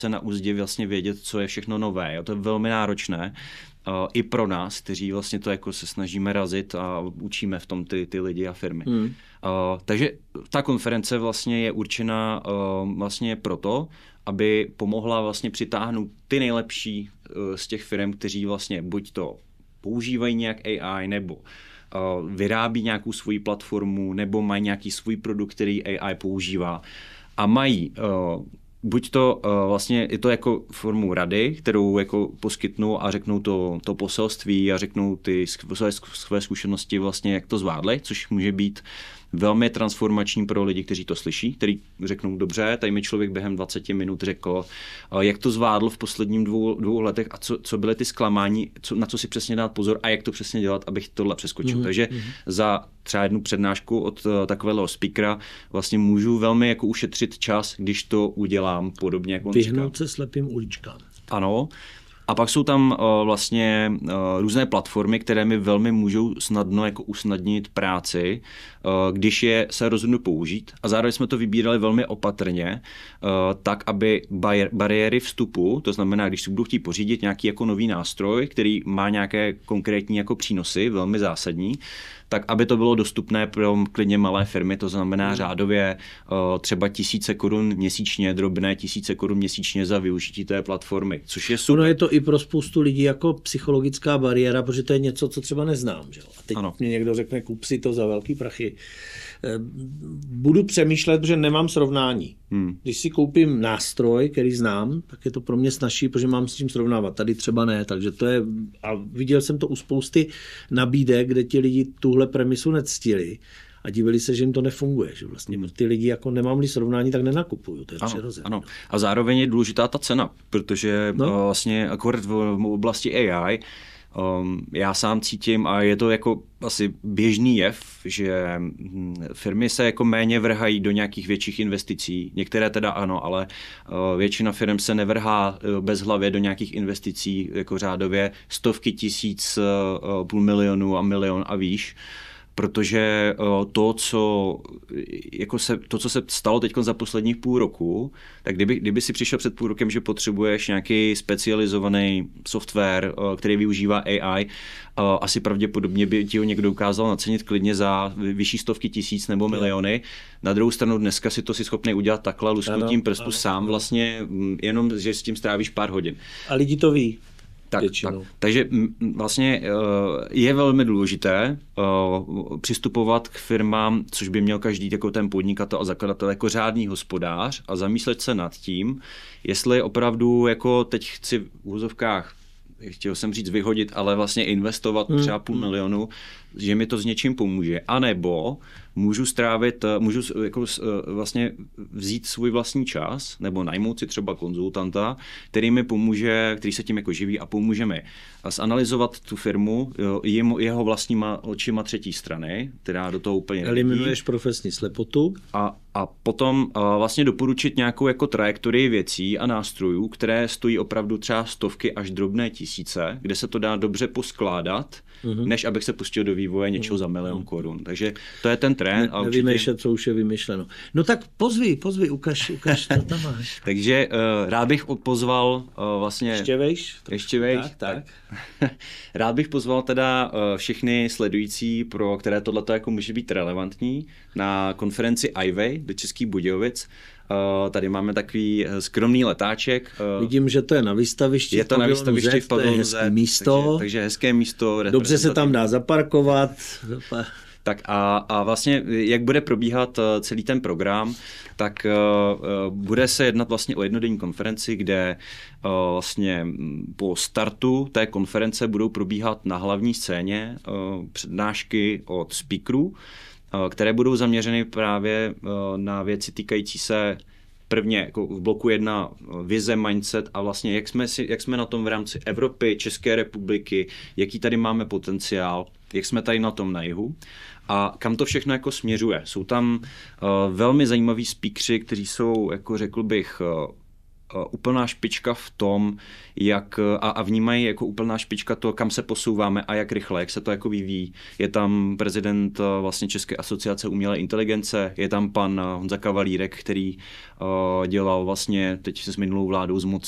se na úzdě vlastně vědět, co je všechno nové. Jo? To je velmi náročné. I pro nás, kteří vlastně to jako se snažíme razit a učíme v tom ty lidi a firmy. Takže ta konference vlastně je určena vlastně proto, aby pomohla vlastně přitáhnout ty nejlepší z těch firm, kteří vlastně buď to používají nějak AI, nebo vyrábí nějakou svoji platformu, nebo mají nějaký svůj produkt, který AI používá. A mají buď to vlastně je to jako formu rady, kterou jako poskytnou a řeknou to poselství a řeknou ty své zkušenosti vlastně, jak to zvládli, což může být velmi transformační pro lidi, kteří to slyší, kteří řeknou, dobře, tady mi člověk během 20 minut řekl, jak to zvládl v posledním dvou letech a co byly ty zklamání, na co si přesně dát pozor a jak to přesně dělat, abych tohle přeskočil. Takže za třeba jednu přednášku od takového speakera vlastně můžu velmi jako ušetřit čas, když to udělám podobně jako on říká. Vyhnout se slepým uličkám. Ano. A pak jsou tam vlastně různé platformy, které mi velmi můžou snadno jako usnadnit práci, když je se rozhodnu použít. A zároveň jsme to vybírali velmi opatrně, tak, aby bariéry vstupu, to znamená, když si budu chtít pořídit nějaký jako nový nástroj, který má nějaké konkrétní jako přínosy, velmi zásadní, tak aby to bylo dostupné pro klidně malé firmy, to znamená řádově třeba 1000 korun měsíčně, drobné 1000 korun měsíčně za využití té platformy, což je super. Ono je to i pro spoustu lidí jako psychologická bariéra, protože to je něco, co třeba neznám. Že? A teď mě někdo řekne, kup si to za velký prachy. Budu přemýšlet, protože nemám srovnání. Když si koupím nástroj, který znám, tak je to pro mě snazší, protože mám s tím srovnávat. Tady třeba ne, takže to je, a viděl jsem to u spousty nabídek, kde ti lidi tuhle premisu nectili a divili se, že jim to nefunguje. Že vlastně ty lidi, jako nemám-li srovnání, tak nenakupuju. To je přirozené. Ano. A zároveň je důležitá ta cena, protože vlastně akorát v oblasti AI já sám cítím, a je to jako asi běžný jev, že firmy se jako méně vrhají do nějakých větších investicí. Některé teda ano, ale většina firm se nevrhá bezhlavě do nějakých investicí, jako řádově stovky tisíc, půl milionu a milion a výš. Protože to, co se stalo teď za posledních půl roku, tak kdyby si přišel před půl rokem, že potřebuješ nějaký specializovaný software, který využívá AI, asi pravděpodobně by ti ho někdo ukázal nacenit klidně za vyšší stovky tisíc nebo miliony. Na druhou stranu dneska si to si schopný udělat takhle lusknutím prstu sám vlastně, jenom, že s tím strávíš pár hodin. A lidi to ví. Tak. Takže vlastně je velmi důležité přistupovat k firmám, což by měl každý jako ten podnikatel a zakladatel jako řádný hospodář a zamýšlet se nad tím, jestli opravdu jako teď chci v úzovkách, chtěl jsem říct vyhodit, ale vlastně investovat třeba 500 000, že mi to s něčím pomůže. A nebo můžu jako vlastně vzít svůj vlastní čas, nebo najmout si třeba konzultanta, který mi pomůže, který se tím jako živí a pomůže mi zanalyzovat tu firmu jeho vlastníma očima třetí strany, která do toho úplně eliminuješ profesní slepotu. A potom vlastně doporučit nějakou jako trajektorii věcí a nástrojů, které stojí opravdu třeba stovky až drobné tisíce, kde se to dá dobře poskládat, než abych se pustil do vývoje něčeho za 1 000 000 korun. Takže to je ten trend. Nevymýšlet, co už je vymyšleno. No tak pozvi, ukaž, co tam máš. Takže rád bych pozval vlastně... Ještě vejš. Tak. Rád bych pozval teda všechny sledující, pro které tohleto jako může být relevantní, na konferenci IWay do Českých Budějovic. Tady máme takový skromný letáček. Vidím, že to je na výstavišti. Je to na výstavišti v Pavilonu Z. Místo. Takže hezké místo. Dobře se tam dá zaparkovat. Tak a vlastně, jak bude probíhat celý ten program, tak bude se jednat vlastně o jednodenní konferenci, kde vlastně po startu té konference budou probíhat na hlavní scéně přednášky od speakerů, které budou zaměřeny právě na věci týkající se prvně jako v bloku 1 vize, mindset a vlastně jak jsme na tom v rámci Evropy, České republiky, jaký tady máme potenciál, jak jsme tady na tom na jihu a kam to všechno jako směřuje. Jsou tam velmi zajímaví speakeři, kteří jsou, jako řekl bych, úplná špička v tom, jak a vnímají jako úplná špička to, kam se posouváme a jak rychle, jak se to jako vyvíjí. Je tam prezident vlastně České asociace umělé inteligence, je tam pan Honza Kavalírek, který dělal vlastně teď se s minulou vládou